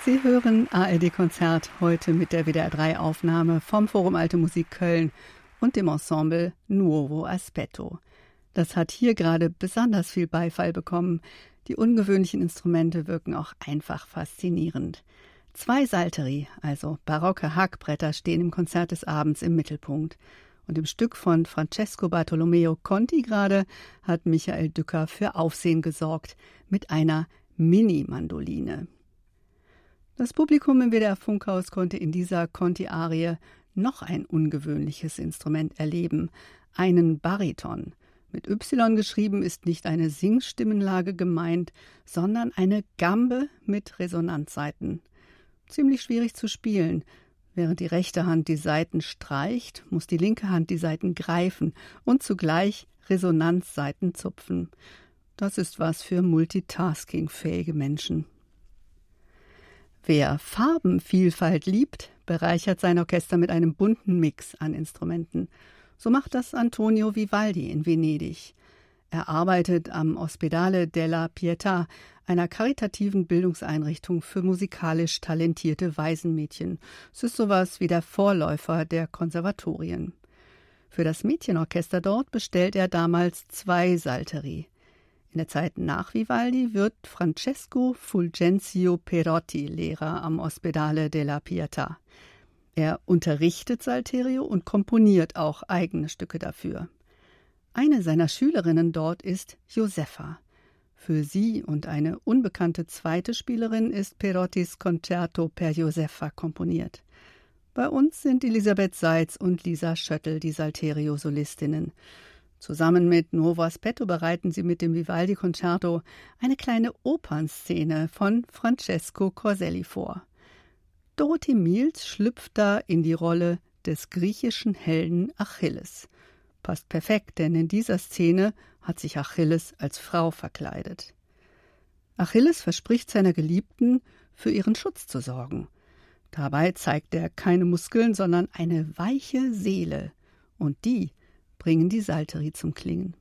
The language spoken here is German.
Sie hören ARD-Konzert heute mit der WDR3-Aufnahme vom Forum Alte Musik Köln und dem Ensemble Nuovo Aspetto. Das hat hier gerade besonders viel Beifall bekommen. Die ungewöhnlichen Instrumente wirken auch einfach faszinierend. 2 Salteri, also barocke Hackbretter, stehen im Konzert des Abends im Mittelpunkt. Und im Stück von Francesco Bartolomeo Conti gerade hat Michael Dücker für Aufsehen gesorgt mit einer Mini-Mandoline. Das Publikum im WDR-Funkhaus konnte in dieser Conti-Arie noch ein ungewöhnliches Instrument erleben, einen Bariton. Mit Y geschrieben ist nicht eine Singstimmenlage gemeint, sondern eine Gambe mit Resonanzsaiten. Ziemlich schwierig zu spielen. Während die rechte Hand die Saiten streicht, muss die linke Hand die Saiten greifen und zugleich Resonanzsaiten zupfen. Das ist was für multitaskingfähige Menschen. Wer Farbenvielfalt liebt, bereichert sein Orchester mit einem bunten Mix an Instrumenten. So macht das Antonio Vivaldi in Venedig. Er arbeitet am Ospedale della Pietà, einer karitativen Bildungseinrichtung für musikalisch talentierte Waisenmädchen. Es ist sowas wie der Vorläufer der Konservatorien. Für das Mädchenorchester dort bestellt er damals 2 Salteri. In der Zeit nach Vivaldi wird Francesco Fulgencio Perotti Lehrer am Ospedale della Pietà. Er unterrichtet Salterio und komponiert auch eigene Stücke dafür. Eine seiner Schülerinnen dort ist Josefa. Für sie und eine unbekannte zweite Spielerin ist Perottis Concerto per Josefa komponiert. Bei uns sind Elisabeth Seitz und Lisa Schöttl die Salterio-Solistinnen. Zusammen mit Nuovo Aspetto bereiten sie mit dem Vivaldi-Concerto eine kleine Opernszene von Francesco Corselli vor. Dorothee Miels schlüpft da in die Rolle des griechischen Helden Achilles. Passt perfekt, denn in dieser Szene hat sich Achilles als Frau verkleidet. Achilles verspricht seiner Geliebten, für ihren Schutz zu sorgen. Dabei zeigt er keine Muskeln, sondern eine weiche Seele. Und die bringen die Salteri zum Klingen.